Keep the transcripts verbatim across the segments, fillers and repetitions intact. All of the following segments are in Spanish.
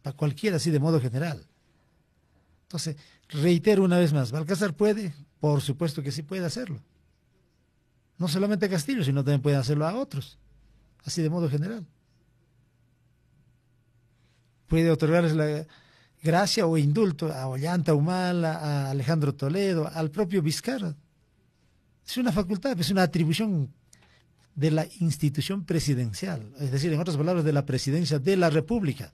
para cualquiera, así de modo general. Entonces, reitero una vez más, ¿Balcázar puede? Por supuesto que sí puede hacerlo. No solamente a Castillo, sino también puede hacerlo a otros, así de modo general. Puede otorgarles la gracia o indulto a Ollanta Humala, a Alejandro Toledo, al propio Vizcarra. Es una facultad, es una atribución de la institución presidencial, es decir, en otras palabras, de la presidencia de la República.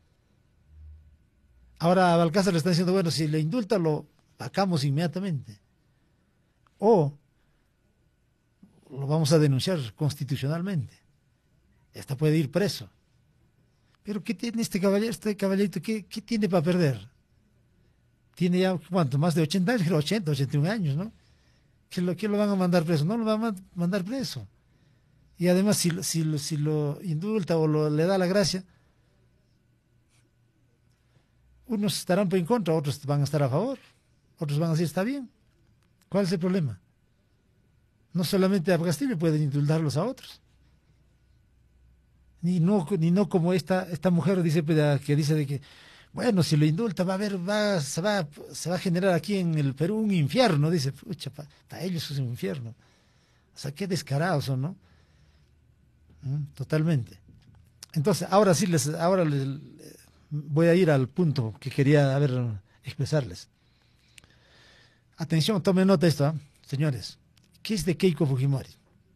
Ahora a Balcázar le están diciendo, bueno, si le indulta, lo sacamos inmediatamente. O lo vamos a denunciar constitucionalmente. Hasta puede ir preso. Pero ¿qué tiene este caballero, este caballerito? ¿Qué, qué tiene para perder? Tiene ya, ¿cuánto? Más de ochenta años, creo, ochenta, ochenta y un años, ¿no? ¿Qué lo, qué lo van a mandar preso? No lo van a mandar preso. Y además, si, si, si lo indulta o lo, le da la gracia, unos estarán en contra, otros van a estar a favor, otros van a decir, está bien. ¿Cuál es el problema? No solamente a Castillo pueden indultarlos a otros. Ni no, ni no como esta, esta mujer dice, que dice de que, bueno, si lo indulta va a haber, va, se, va, se va a generar aquí en el Perú un infierno, dice, pucha, para pa ellos es un infierno. O sea, qué descarados son, ¿no? ¿Mm? Totalmente. Entonces, ahora sí, les, ahora les, voy a ir al punto que quería a ver, expresarles. Atención, tomen nota de esto, ¿eh? Señores. ¿Qué es de Keiko Fujimori?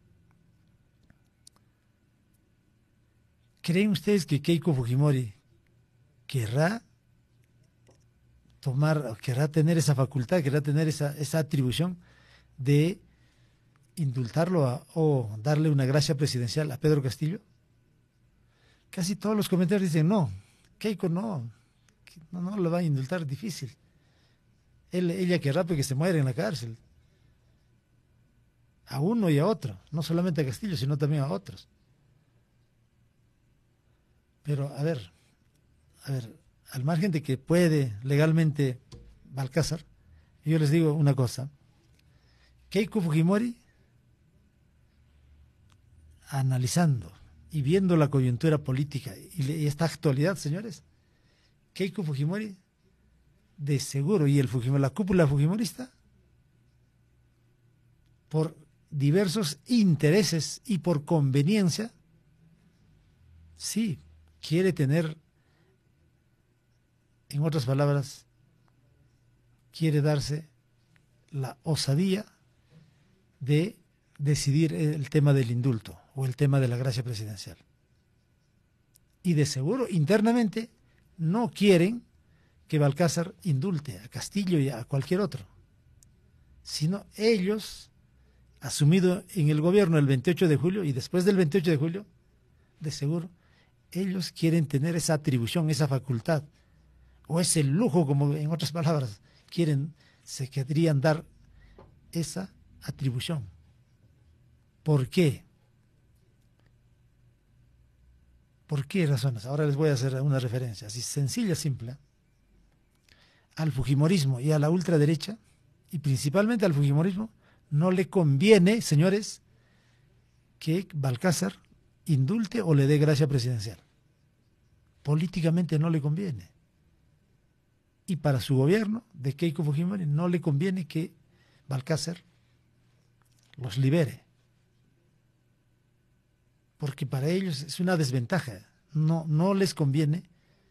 ¿Creen ustedes que Keiko Fujimori querrá tomar, querrá tener esa facultad, querrá tener esa, esa atribución de indultarlo a, o darle una gracia presidencial a Pedro Castillo? Casi todos los comentarios dicen no, Keiko no, no, no lo va a indultar, difícil. Él, ella querrá porque se muere en la cárcel. A uno y a otro, no solamente a Castillo, sino también a otros. Pero, a ver, a ver, al margen de que puede legalmente Balcázar, yo les digo una cosa. Keiko Fujimori, analizando y viendo la coyuntura política y, y esta actualidad, señores, Keiko Fujimori, de seguro, y el Fujimori, la cúpula fujimorista, por diversos intereses y por conveniencia, sí, quiere tener, en otras palabras, quiere darse la osadía de decidir el tema del indulto o el tema de la gracia presidencial. Y de seguro, internamente, no quieren que Balcázar indulte a Castillo y a cualquier otro, sino ellos, asumido en el gobierno el veintiocho de julio y después del veintiocho de julio, de seguro, ellos quieren tener esa atribución, esa facultad, o ese lujo, como en otras palabras, quieren, se querrían dar esa atribución. ¿Por qué? ¿Por qué razones? Ahora les voy a hacer una referencia, así sencilla, simple, al fujimorismo y a la ultraderecha, y principalmente al fujimorismo, no le conviene, señores, que Balcázar indulte o le dé gracia presidencial. Políticamente no le conviene. Y para su gobierno de Keiko Fujimori no le conviene que Balcázar los libere. Porque para ellos es una desventaja. No, no les conviene,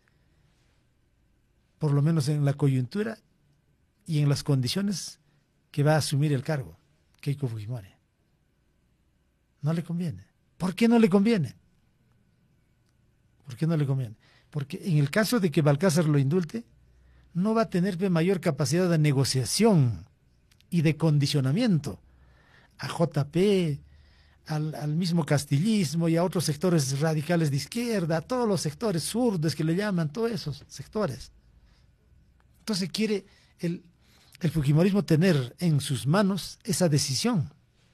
por lo menos en la coyuntura y en las condiciones que va a asumir el cargo Keiko Fujimori. No le conviene. ¿Por qué no le conviene? ¿Por qué no le conviene? Porque en el caso de que Balcázar lo indulte, no va a tener mayor capacidad de negociación y de condicionamiento a J P, al, al mismo castillismo y a otros sectores radicales de izquierda, a todos los sectores zurdos que le llaman, todos esos sectores. Entonces quiere el, el fujimorismo tener en sus manos esa decisión.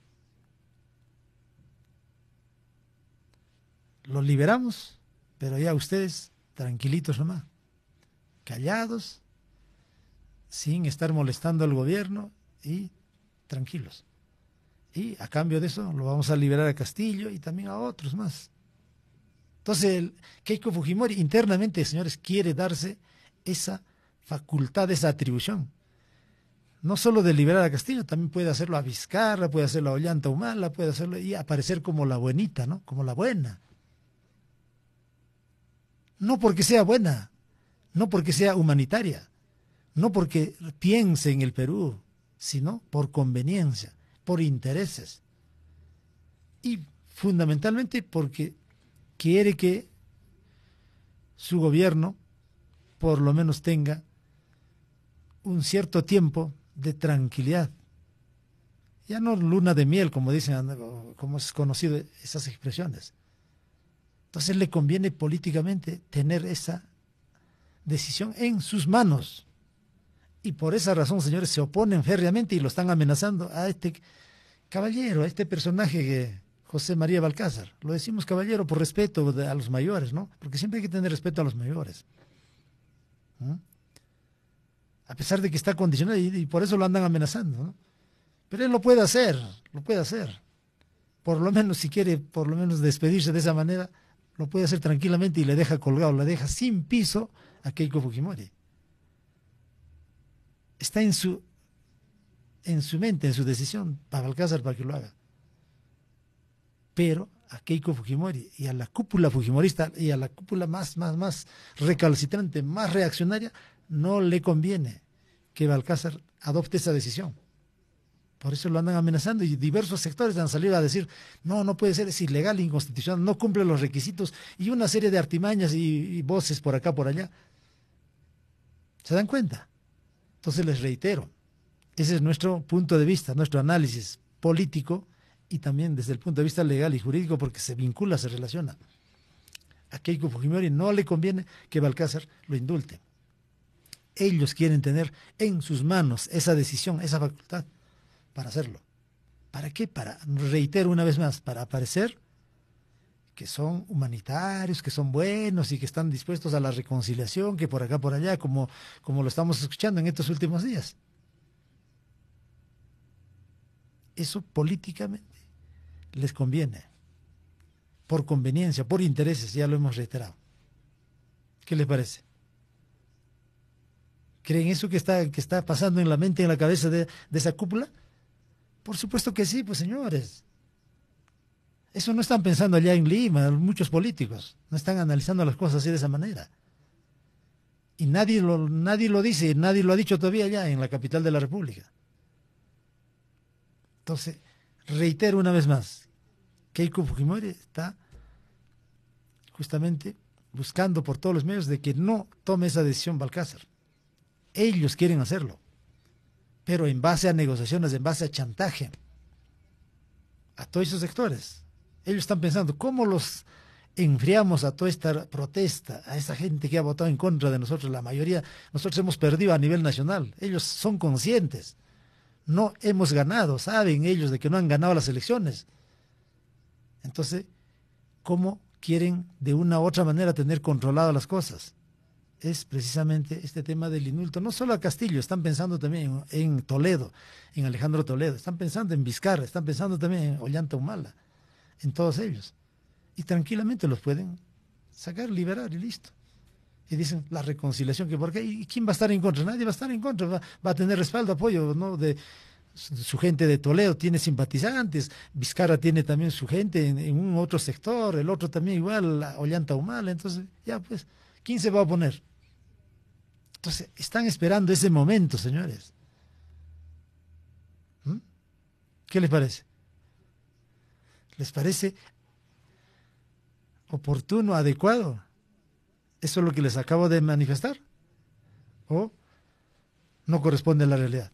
Los liberamos, pero ya ustedes tranquilitos nomás, callados, sin estar molestando al gobierno y tranquilos. Y a cambio de eso lo vamos a liberar a Castillo y también a otros más. Entonces, el Keiko Fujimori internamente, señores, quiere darse esa facultad, esa atribución. No solo de liberar a Castillo, también puede hacerlo a Vizcarra, puede hacerlo a Ollanta Humala, puede hacerlo y aparecer como la buenita, ¿no? Como la buena. No porque sea buena, no porque sea humanitaria, no porque piense en el Perú, sino por conveniencia, por intereses. Y fundamentalmente porque quiere que su gobierno por lo menos tenga un cierto tiempo de tranquilidad. Ya no luna de miel, como dicen, como es conocido esas expresiones. Entonces le conviene políticamente tener esa decisión en sus manos. Y por esa razón, señores, se oponen férreamente y lo están amenazando a este caballero, a este personaje que José María Balcázar. Lo decimos caballero por respeto a los mayores, ¿no? Porque siempre hay que tener respeto a los mayores. ¿Mm? A pesar de que está condicionado y, y por eso lo andan amenazando, ¿no? Pero él lo puede hacer, lo puede hacer. Por lo menos si quiere, por lo menos despedirse de esa manera, lo puede hacer tranquilamente y le deja colgado, le deja sin piso a Keiko Fujimori. Está en su, en su mente, en su decisión, para Balcázar para que lo haga. Pero a Keiko Fujimori y a la cúpula fujimorista y a la cúpula más, más, más recalcitrante, más reaccionaria, no le conviene que Balcázar adopte esa decisión. Por eso lo andan amenazando y diversos sectores han salido a decir, no, no puede ser, es ilegal, inconstitucional, no cumple los requisitos y una serie de artimañas y, y voces por acá, por allá. ¿Se dan cuenta? Entonces les reitero, ese es nuestro punto de vista, nuestro análisis político y también desde el punto de vista legal y jurídico porque se vincula, se relaciona. A Keiko Fujimori no le conviene que Balcázar lo indulte. Ellos quieren tener en sus manos esa decisión, esa facultad para hacerlo. ¿Para qué? Para, reitero una vez más, para aparecer que son humanitarios, que son buenos y que están dispuestos a la reconciliación, que por acá, por allá, como, como lo estamos escuchando en estos últimos días. Eso políticamente les conviene, por conveniencia, por intereses, ya lo hemos reiterado. ¿Qué les parece? ¿Creen eso que está, que está pasando en la mente, en la cabeza de, de esa cúpula? Por supuesto que sí, pues señores. Eso no están pensando allá en Lima, muchos políticos, no están analizando las cosas así de esa manera. Y nadie lo, nadie lo dice, nadie lo ha dicho todavía allá en la capital de la República. Entonces, reitero una vez más, Keiko Fujimori está justamente buscando por todos los medios de que no tome esa decisión Balcázar. Ellos quieren hacerlo, pero en base a negociaciones, en base a chantaje a todos esos sectores. Ellos están pensando, ¿cómo los enfriamos a toda esta protesta, a esa gente que ha votado en contra de nosotros? La mayoría, nosotros hemos perdido a nivel nacional. Ellos son conscientes. No hemos ganado, saben ellos de que no han ganado las elecciones. Entonces, ¿cómo quieren de una u otra manera tener controladas las cosas? Es precisamente este tema del indulto. No solo a Castillo, están pensando también en, en Toledo, en Alejandro Toledo, están pensando en Vizcarra, están pensando también en Ollanta Humala, en todos ellos. Y tranquilamente los pueden sacar, liberar y listo. Y dicen la reconciliación, que porque ¿y quién va a estar en contra? Nadie va a estar en contra, va, va a tener respaldo, apoyo, ¿no? De su gente de Toledo tiene simpatizantes, Vizcarra tiene también su gente en, en un otro sector, el otro también igual, la Ollanta Humala, entonces ya pues, ¿quién se va a oponer? Entonces, están esperando ese momento, señores. ¿Mm? ¿Qué les parece? ¿Les parece oportuno, adecuado? ¿Eso es lo que les acabo de manifestar? ¿O no corresponde a la realidad?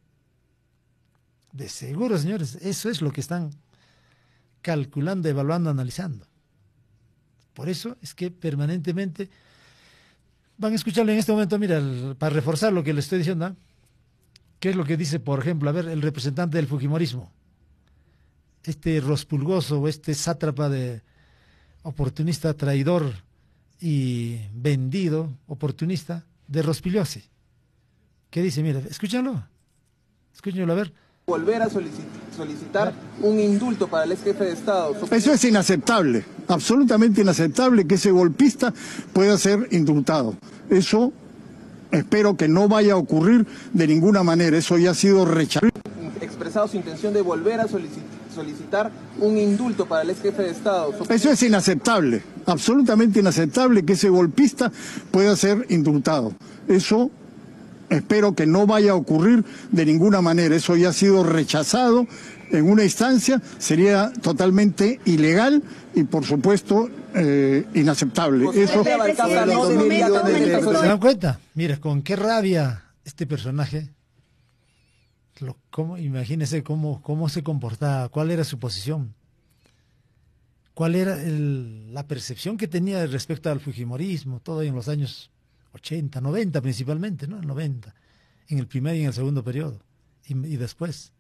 De seguro, señores, eso es lo que están calculando, evaluando, analizando. Por eso es que permanentemente van a escucharlo en este momento, mira, el, para reforzar lo que les estoy diciendo, ¿eh? ¿Qué es lo que dice, por ejemplo, a ver, el representante del fujimorismo? Este rospulgoso o este sátrapa de oportunista, traidor y vendido, oportunista, de Rospigliosi. ¿Qué dice? Mira, escúchanlo. Escúchenlo, a ver. Volver a solicitar. solicitar un indulto para el ex jefe de Estado. Eso es inaceptable, absolutamente inaceptable que ese golpista pueda ser indultado. Eso espero que no vaya a ocurrir de ninguna manera, eso ya ha sido rechazado. Expresado su intención de volver a solicitar, solicitar un indulto para el ex jefe de Estado. Eso es inaceptable, absolutamente inaceptable que ese golpista pueda ser indultado. Eso espero que no vaya a ocurrir de ninguna manera, eso ya ha sido rechazado en una instancia, sería totalmente ilegal y por supuesto eh, inaceptable. Eso... ¿Se dan cuenta? Mira, con qué rabia este personaje, lo, cómo, imagínese cómo, cómo se comportaba, cuál era su posición, cuál era el, la percepción que tenía respecto al fujimorismo, todo en los años ochenta, noventa principalmente, ¿no? noventa, en el primer y en el segundo periodo, y, y después.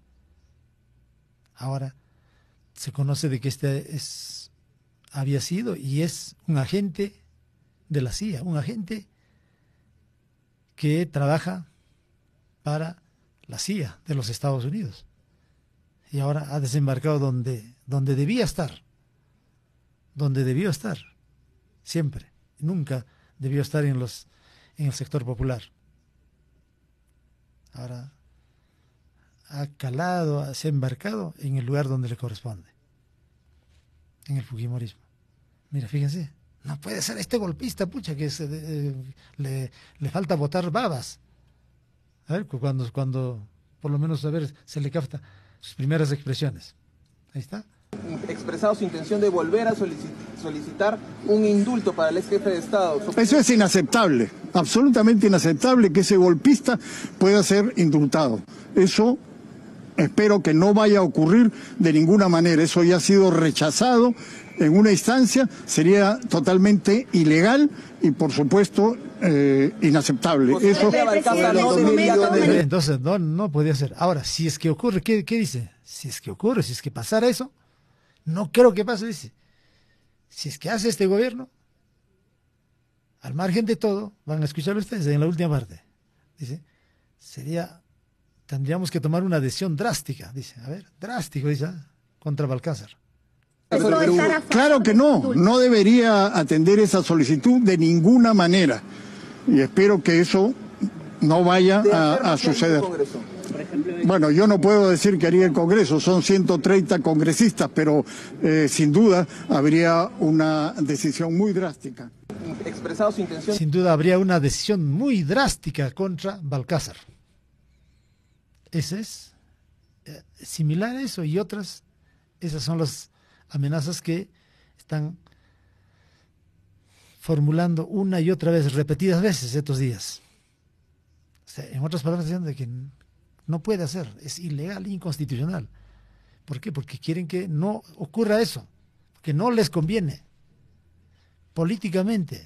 Ahora se conoce de que este es, había sido y es un agente de la C I A, un agente que trabaja para la C I A de los Estados Unidos. Y ahora ha desembarcado donde, donde debía estar, donde debió estar, siempre, nunca debió estar en los en el sector popular. Ahora ha calado, se ha embarcado en el lugar donde le corresponde, en el fujimorismo. Mira, fíjense, no puede ser este golpista, pucha, que se, eh, le, le falta botar babas. A ver, cuando, cuando, por lo menos, a ver, se le capta sus primeras expresiones. Ahí está. Expresado su intención de volver a solicitar un indulto para el ex jefe de Estado. Eso es inaceptable, absolutamente inaceptable que ese golpista pueda ser indultado. Eso espero que no vaya a ocurrir de ninguna manera, eso ya ha sido rechazado en una instancia, sería totalmente ilegal y por supuesto eh, inaceptable. Pues eso Entonces no, no podía ser. Ahora, si es que ocurre, ¿qué, qué dice? Si es que ocurre, si es que pasara eso, no creo que pase, dice. Si es que hace este gobierno, al margen de todo, van a escuchar ustedes en la última parte, dice, sería, tendríamos que tomar una decisión drástica, dice, a ver, drástico, dice, ¿eh? contra Balcázar. Claro que no, no debería atender esa solicitud de ninguna manera y espero que eso no vaya a, a suceder. Bueno, yo no puedo decir que haría el Congreso, son ciento treinta congresistas, pero eh, sin duda habría una decisión muy drástica. Expresado su intención. Sin duda habría una decisión muy drástica contra Balcázar. Ese es eh, similar a eso y otras, esas son las amenazas que están formulando una y otra vez, repetidas veces estos días. O sea, en otras palabras, diciendo de que no puede hacer, es ilegal, inconstitucional. ¿Por qué? Porque quieren que no ocurra eso, que no les conviene políticamente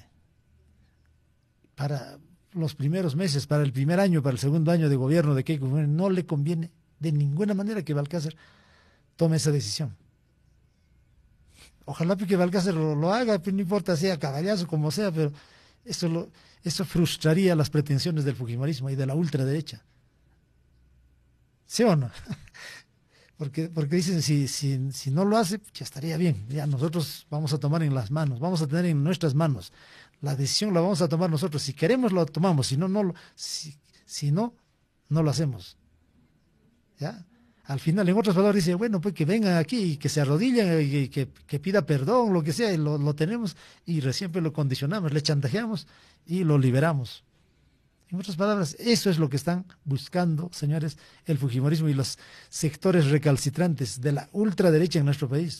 para los primeros meses, para el primer año, para el segundo año de gobierno de Keiko Fujimori, no le conviene de ninguna manera que Balcázar tome esa decisión. Ojalá que Balcázar lo, lo haga, pues no importa, sea caballazo, como sea, pero eso, lo, eso frustraría las pretensiones del fujimorismo y de la ultraderecha. ¿Sí o no? Porque, porque dicen, si, si, si no lo hace, ya estaría bien, ya nosotros vamos a tomar en las manos, vamos a tener en nuestras manos, la decisión la vamos a tomar nosotros, si queremos lo tomamos, si no, no, si, si no, no lo hacemos. ¿Ya? Al final, en otras palabras, dice, bueno, pues que vengan aquí y que se arrodillen y que, que pida perdón, lo que sea, y lo, lo tenemos y recién pues lo condicionamos, le chantajeamos y lo liberamos. En otras palabras, eso es lo que están buscando, señores, el fujimorismo y los sectores recalcitrantes de la ultraderecha en nuestro país.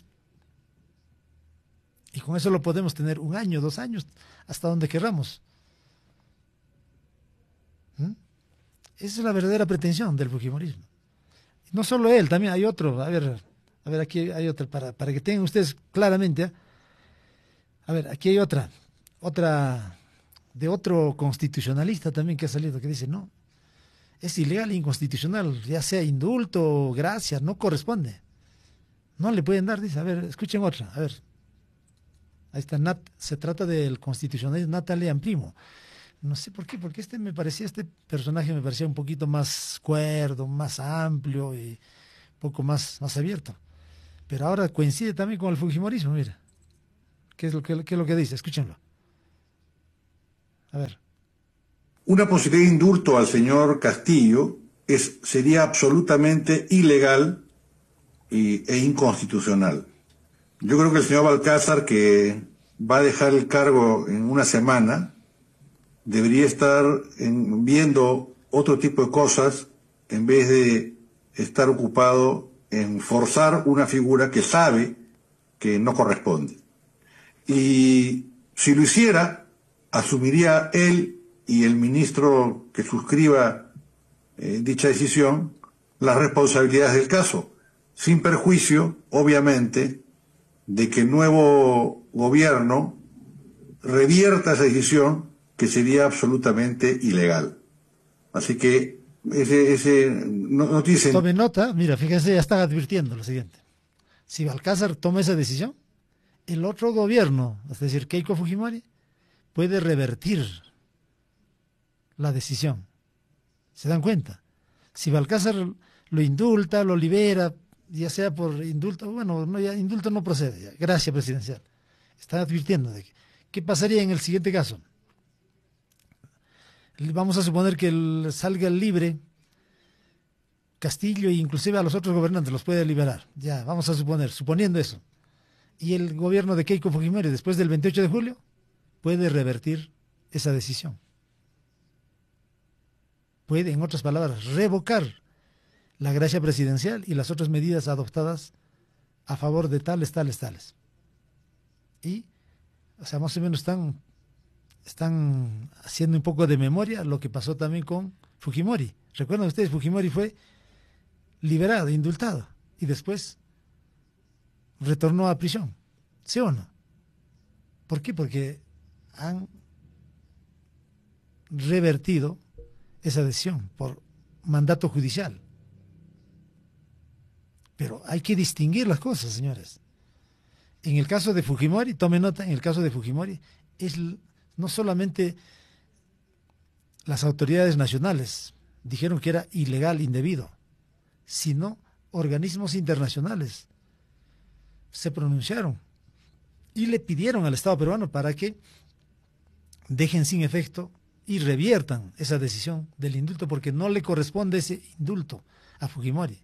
Y con eso lo podemos tener un año, dos años, hasta donde querramos. ¿Mm? Esa es la verdadera pretensión del fujimorismo. No solo él, también hay otro. A ver, a ver, aquí hay otra, para, para que tengan ustedes claramente. ¿eh? A ver, aquí hay otra, otra de otro constitucionalista también que ha salido, que dice, no, es ilegal e inconstitucional, ya sea indulto o gracia, no corresponde. No le pueden dar, dice, a ver, escuchen otra, a ver. Ahí está, Nat, se trata del constitucionalista Natalia Primo. No sé por qué, porque este me parecía, este personaje me parecía un poquito más cuerdo, más amplio y poco más, más abierto. Pero ahora coincide también con el fujimorismo, mira. ¿Qué es lo que, qué es lo que dice? Escúchenlo. A ver. Una posibilidad de indulto al señor Castillo es, sería absolutamente ilegal y, e inconstitucional. Yo creo que el señor Balcázar, que va a dejar el cargo en una semana, debería estar en, viendo otro tipo de cosas en vez de estar ocupado en forzar una figura que sabe que no corresponde. Y si lo hiciera, asumiría él y el ministro que suscriba eh, dicha decisión las responsabilidades del caso, sin perjuicio, obviamente, de que el nuevo gobierno revierta esa decisión que sería absolutamente ilegal. Así que ese, ese no, no tiene sentido. Tome nota, mira, fíjense, ya están advirtiendo lo siguiente. Si Balcázar toma esa decisión, el otro gobierno, es decir, Keiko Fujimori, puede revertir la decisión. ¿Se dan cuenta? Si Balcázar lo indulta, lo libera, ya sea por indulto, bueno, no, ya, indulto no procede, ya, gracia presidencial. Está advirtiendo de que, ¿qué pasaría en el siguiente caso? Vamos a suponer que el, salga libre Castillo e inclusive a los otros gobernantes los puede liberar. Ya, vamos a suponer, suponiendo eso. Y el gobierno de Keiko Fujimori, después del veintiocho de julio, puede revertir esa decisión. Puede, en otras palabras, revocar la gracia presidencial y las otras medidas adoptadas a favor de tales, tales, tales. Y, o sea, más o menos están, están haciendo un poco de memoria lo que pasó también con Fujimori. ¿Recuerdan ustedes? Fujimori fue liberado, indultado, y después retornó a prisión. ¿Sí o no? ¿Por qué? Porque han revertido esa decisión por mandato judicial. Pero hay que distinguir las cosas, señores. En el caso de Fujimori, tome nota, en el caso de Fujimori, es no solamente las autoridades nacionales dijeron que era ilegal, indebido, sino organismos internacionales se pronunciaron y le pidieron al Estado peruano para que dejen sin efecto y reviertan esa decisión del indulto, porque no le corresponde ese indulto a Fujimori.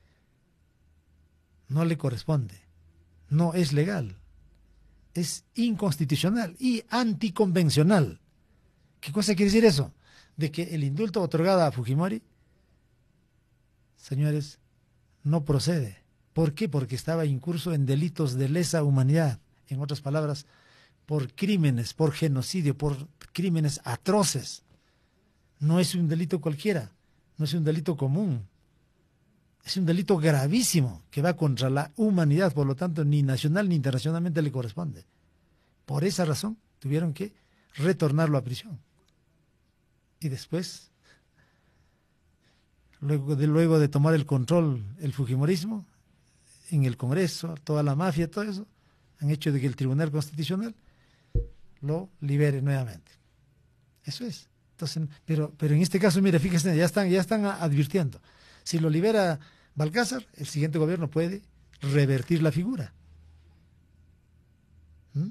No le corresponde. No es legal. Es inconstitucional y anticonvencional. ¿Qué cosa quiere decir eso? De que el indulto otorgado a Fujimori, señores, no procede. ¿Por qué? Porque estaba incurso en delitos de lesa humanidad. En otras palabras, por crímenes, por genocidio, por crímenes atroces. No es un delito cualquiera, no es un delito común. Es un delito gravísimo que va contra la humanidad, por lo tanto, ni nacional ni internacionalmente le corresponde. Por esa razón, tuvieron que retornarlo a prisión. Y después, luego de, luego de tomar el control el fujimorismo, en el Congreso, toda la mafia, todo eso, han hecho de que el Tribunal Constitucional lo libere nuevamente. Eso es. Entonces, pero, pero en este caso, mire, fíjense, ya están, ya están advirtiendo. Si lo libera Balcázar, el siguiente gobierno puede revertir la figura. ¿Mm?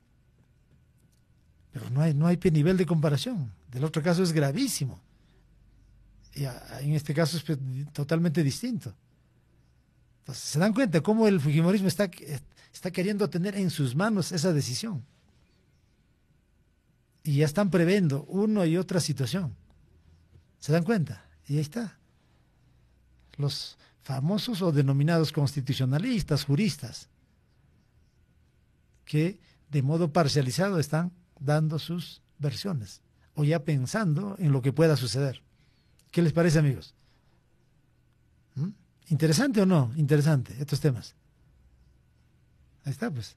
Pero no hay, no hay nivel de comparación. Del otro caso es gravísimo. Y a, en este caso es totalmente distinto. Entonces, ¿se dan cuenta cómo el fujimorismo está, está queriendo tener en sus manos esa decisión? Y ya están previendo una y otra situación. ¿Se dan cuenta? Y ahí está. Los famosos o denominados constitucionalistas, juristas, que de modo parcializado están dando sus versiones, o ya pensando en lo que pueda suceder. ¿Qué les parece, amigos? ¿Mm? ¿Interesante o no? Interesante, estos temas. Ahí está, pues.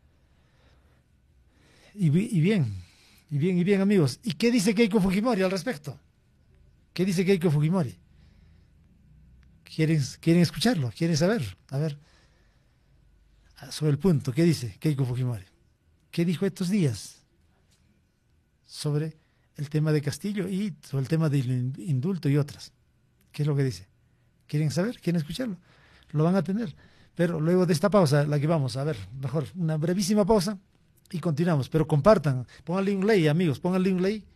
Y, y bien, y bien, y bien, amigos. ¿Y qué dice Keiko Fujimori al respecto? ¿Qué dice Keiko Fujimori? ¿Quieren, quieren escucharlo? ¿Quieren saber? A ver, sobre el punto, ¿qué dice Keiko Fujimori? ¿Qué dijo estos días sobre el tema de Castillo y sobre el tema del indulto y otras? ¿Qué es lo que dice? ¿Quieren saber? ¿Quieren escucharlo? lo van a tener. Pero luego de esta pausa, la que vamos a ver, mejor una brevísima pausa y continuamos. Pero compartan, pónganle un like, amigos, pónganle un like